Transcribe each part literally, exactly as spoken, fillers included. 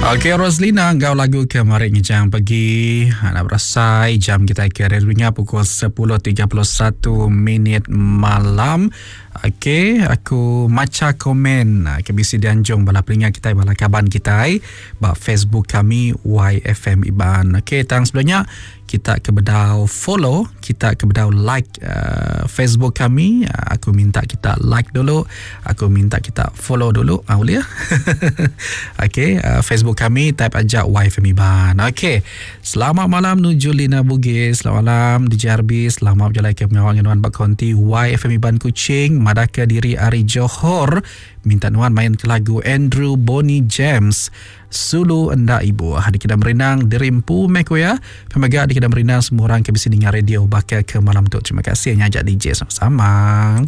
Okey, Roslina, engkau lagu kemarin jam pagi. Nak berasai jam kita ke redunya pukul sepuluh tiga puluh satu minit malam. Okey, aku maca komen ke B C Dianjung bala pelingan kita, bala kaban kita ba Facebook kami Y F M Iban. Okey, tang sebenarnya kita kebedau follow, kita kebedau like uh, Facebook kami. Uh, aku minta kita like dulu, aku minta kita follow dulu. Ah, boleh ya? Okey, uh, Facebook kami type aja Y F M Iban. Okey, selamat malam nuju Lina Bugis, selamat malam D J R B, selamat berjalan ke pengawal nuan Bak Konti Y F M Iban Kuching, Madaka Diri Ari Johor, minta nuan main ke lagu Andrew Bonnie James, Sulu Enda Ibu. Di Kedam Renang Derimpu Meko ya. Pemaga di Kedam Renang semua orang ke bisi dengar radio bakal ke malam tu. Terima kasih yang ajak D J sama-sama.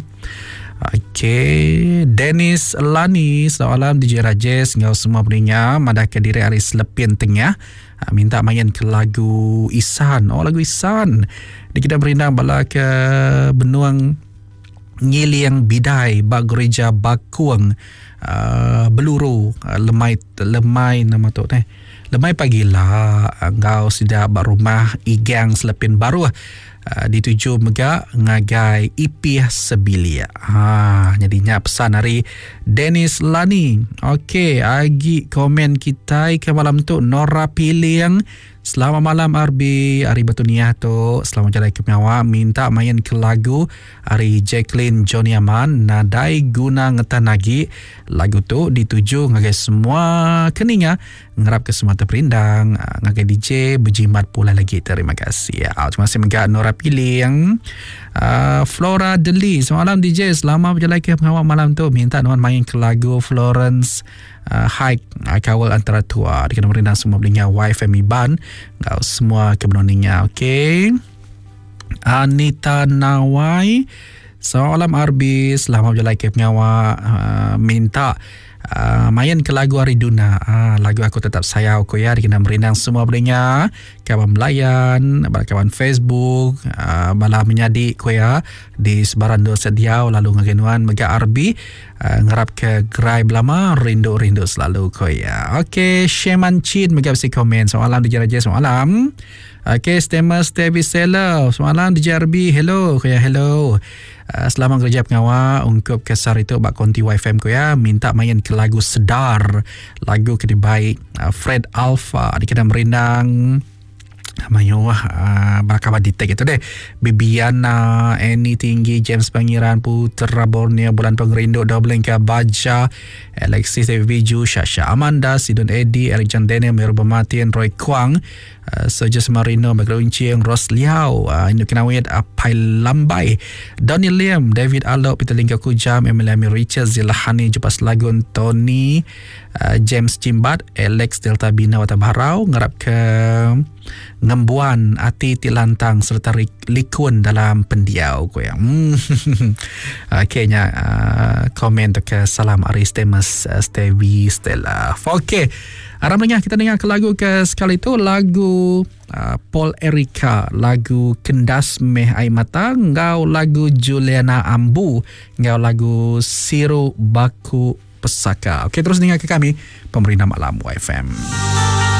Okey, Dennis Lani, selamat malam D J Rajes, ngau semua pendengar Madaka Diri Ari Selepin Tengah, minta main ke lagu Isan. Oh, lagu Isan. Di Kedam Renang bala ke Benuang Ngiliang Bidai Bak Gereja Bakuang, uh, Beluru, uh, lemai lemai nama tu teh lemai pagilah engkau sudah bak rumah igang Selepin baru uh, dituju mega ngagai ipih sebilia. Ha, jadinya pesan hari Dennis Lani. Okey, agi komen kita ke malam tu Nora Piliang. Selamat malam R B, Ari Batuniah tu. Selamat jalan ke penyawa, minta main ke lagu Ari Jacqueline Johnny Aman, Nadai Guna Ngetanagi. Lagu tu dituju ngagai semua keninga, ngerap ke semua terperindang, ngagai D J berjimat pula lagi. Terima kasih ya. Terima kasih megak Nora Pilih. uh, Flora Deli, selamat malam D J, selamat berjalan ke penyawa malam tu. Minta nuan main ke lagu Florence Uh, hike uh, kawal antara tua di kena merindang semua belinya Y F M Iban, kau semua kebenoninya. Okey, Anita Nawai, selamat malam R B, selamat berjalan ke pengawa, uh, minta uh, main ke lagu Ariduna. uh, lagu aku tetap sayang aku ya. Di kena merindang semua belinya kawan Melayan, kawan Facebook, uh, bala menyadi ko ya di sebaran dosa dia lalu ngagenuan mega R B. Uh, ngerap ke gerai belama, rindu-rindu selalu ko ya. Okey, Sheman Chin mega besi komen. Selamat malam D J Raja, selamat malam. Okey, Stemus Tevi Seller, selamat malam D J R B, hello ko ya, hello. Uh, selamat kerja pengawa ungkup kesar itu Bak Konti Y F M ko ya. Minta main ke lagu Sedar, lagu kedai baik uh, Fred Alpha di Kedam Renang. Mayo uh, bakal ditek itu deh. Bibiana, Annie Tinggi, James Pangeran, Putra Borneo, Bulan Pengerindu, Doblenka Baja, Alexis Viju, Shasha Amanda, Sidon Eddie, Alexander Daniel, Merba Martin, Roy Kwang, uh, Sergio Marino, Bagrawuncing, Ross Liao, uh, Induk Kinawid, Apai Lambai, Donny Liam, David Alok, Peter Lingga Kujam, Emiliami Richards, Zilahani, Jupas Lagun, Tony, uh, James Cimbat, Alex Delta Bina Watabarau, ngarap ke Ngembuan Ati Tilantang serta Likun dalam pendiau ko yang. Hmm. Okeynya uh, komen tu ke salam Aristemas uh, Stevi Stella. Okey. Aramnya kita dengar ke lagu ke sekali tu lagu uh, Paul Erika, lagu Kendas Meh Ai Mata, ngau lagu Juliana Ambu, ngau lagu Siru Baku Pesaka. Okey, terus dengar ke kami Pemerintah Malam Y F M.